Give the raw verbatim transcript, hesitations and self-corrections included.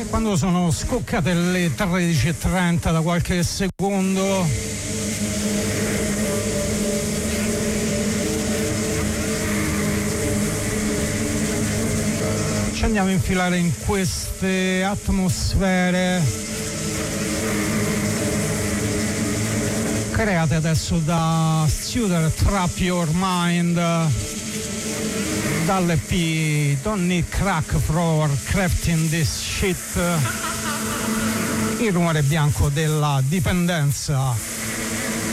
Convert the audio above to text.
Quando sono scoccate le tredici e trenta da qualche secondo, ci andiamo a infilare in queste atmosfere create adesso da Studer Trap Your Mind, dall'E P Don't Need Crack for Crafting This Shit, il rumore bianco della dipendenza.